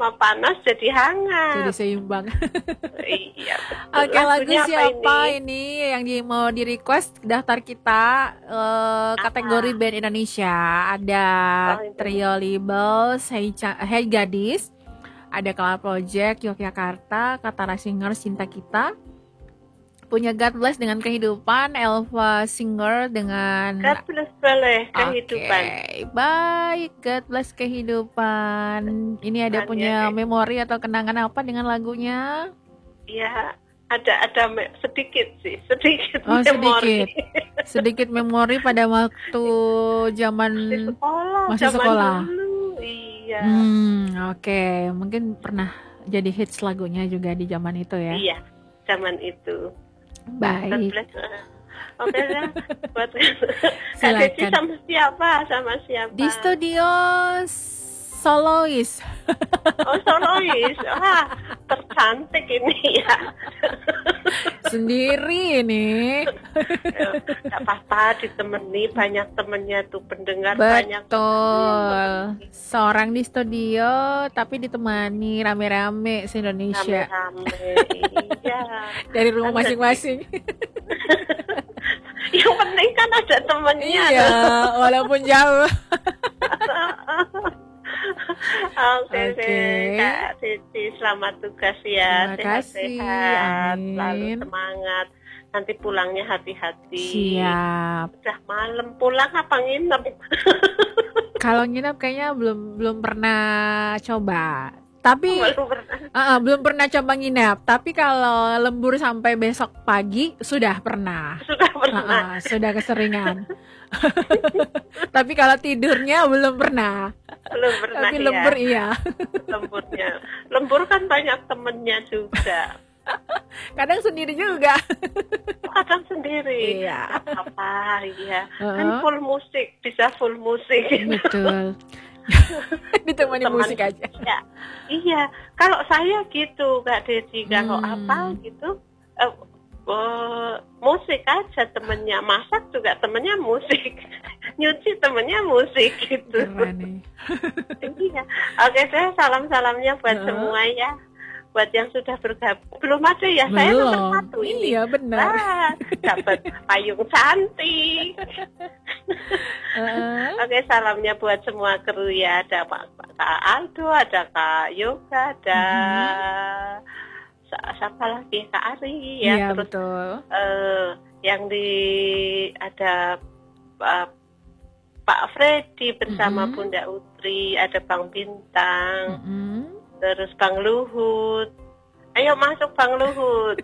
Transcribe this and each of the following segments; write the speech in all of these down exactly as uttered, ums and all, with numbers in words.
sama panas jadi hangat. Jadi seimbang. Iya, betul. Oke, lagu Lagunya apa siapa ini? ini yang di, mau di request daftar kita eh, kategori Apa? band Indonesia? Ada Oh, itu. Trio Labels, Hey, Ca- Hey Gadis, ada Kala Project, Yogyakarta, Katara Singers, Cinta Kita, punya God Bless dengan Kehidupan, Elva Singer dengan God bless boleh Oke, kehidupan. baik, God Bless Kehidupan. Ini ada Bukannya punya kayak- memori atau kenangan apa dengan lagunya? Ya, ada ada me- sedikit sih, sedikit Oh, memori. sedikit. Sedikit memori pada waktu zaman Masih sekolah, masih zaman sekolah. dulu. Iya. Hmm, oke. Mungkin pernah jadi hits lagunya juga di zaman itu ya. Iya, zaman itu. God Baik. bless. Oke lah, buat Kak Silakan. Desi sama siapa? Sama siapa? Di studio solois. Oh, solois. Wah, tercantik ini ya. Sendiri ini. Gak apa-apa, ditemani banyak temennya tuh pendengar banyak. Betul. Seorang di studio tapi ditemani rame-rame se-Indonesia Rame-rame. Iya. dari rumah Kan masing-masing. Yang penting kan ada temennya. Iya, walaupun jauh. Oke, Oke. deh, Kak Desi, selamat tugas ya. Terima kasih. Sehat-sehat, Amin. selalu semangat. Nanti pulangnya hati-hati. Siap. Udah malam pulang apa nginep? Kalau nginep kayaknya belum belum pernah coba. Tapi Baru pernah. uh, uh, belum pernah coba nginep. Tapi kalau lembur sampai besok pagi sudah pernah. Sudah Uh, pernah. uh, sudah keseringan. Tapi kalau tidurnya belum pernah. Belum pernah Tapi ya. lembur iya. Lemburnya. Lembur kan banyak temennya juga. Kadang sendiri juga. Kadang sendiri. Iya. Gak apa-apa, iya. Uh-uh. Kan full musik, bisa full musik. Betul. Ditemani Teman- musik aja. Ya, iya. Kalau saya gitu, Kak Desi, kalau Hmm. apa gitu, eh, eh, musik aja temennya. Masak juga temennya musik. Nyuci temennya musik gitu. Keren nih. Iya. Oke deh, salam-salamnya buat Uh-uh. semua ya. Buat yang sudah bergabung. Belum ada ya, saya Belum. nomor satu ini. Iya benar. Wah, dapat payung cantik. Uh-uh. Oke, salamnya buat semua kru ya. Ada Pak Pak- Kak Aldo, ada Kak Yoga, ada sa- siapa lagi? Kak Ari ya. Iya Terus betul. eh, yang di ada eh, Pak Freddy bersama Mhm. Bunda Utri, ada Bang Bintang, Mm-mm. terus Bang Luhut. Ayo masuk Bang Luhut.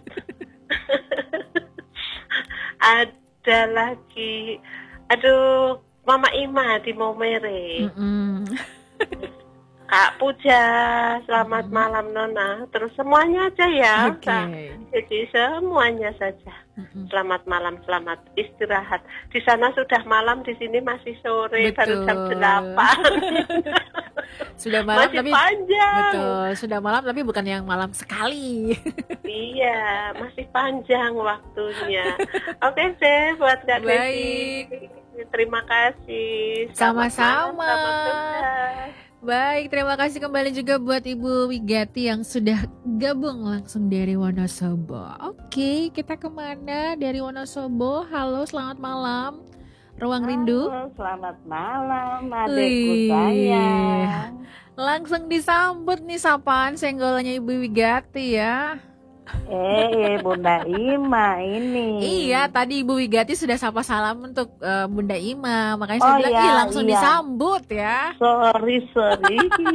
Ada lagi, aduh, Mama Ima di Maumere, Mm-mm. Kak Puja, selamat Mhm. malam Nona. Terus semuanya aja ya, Oke. Kak. Jadi semuanya saja. Mm-mm. Selamat malam, selamat istirahat. Di sana sudah malam, di sini masih sore, baru jam Betul. delapan. Sudah malam Masih tapi panjang. betul, sudah malam tapi bukan yang malam sekali. Iya, masih panjang waktunya. Oke deh, buat Kak Desi. Baik. Terima kasih. Selamat Sama-sama. malam, selamat tugas. Baik, terima kasih kembali juga buat Ibu Wigati yang sudah gabung langsung dari Wonosobo. Oke, kita kemana dari Wonosobo? Halo, selamat malam. Ruang Rindu. Halo, selamat malam adekku Wih. sayang. Langsung disambut nih sapaan senggolnya Ibu Wigati ya. Eh, Bunda Ima ini. Iya, tadi Ibu Wigati sudah sapa salam untuk eh, Bunda Ima. Makanya Oh, saya bilang, iya, ih langsung iya. disambut ya. Sorry, sorry.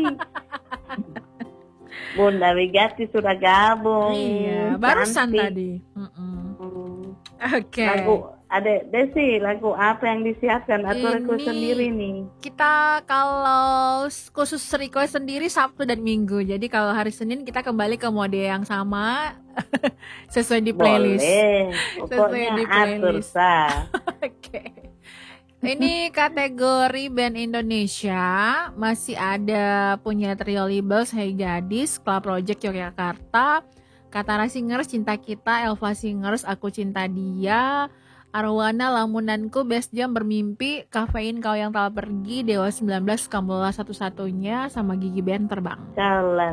Bunda Wigati sudah gabung. Iya, barusan Cantik. tadi. Mm-mm. Hmm. Oke. Lagu Adek Desi, lagu apa yang disiapkan atau request Ini- sendiri nih? Kita kalau s- khusus request sendiri Sabtu dan Minggu. Jadi kalau hari Senin kita kembali ke mode yang sama sesuai di playlist. Boleh. Sesuai Pokoknya di atur playlist. sah. Oke. Ini kategori band Indonesia masih ada punya Trio Labels, Hey Gadis, Club Project Yogyakarta, Katara Singers, Cinta Kita, Elva Singers, Aku Cinta Dia, Arwana, Lamunanku, Best Jam, Bermimpi, Kafein, Kau Yang Telah Pergi, Dewa sembilan belas, Kamulah Satu-Satunya, sama Gigi Band Terbang. Jalan.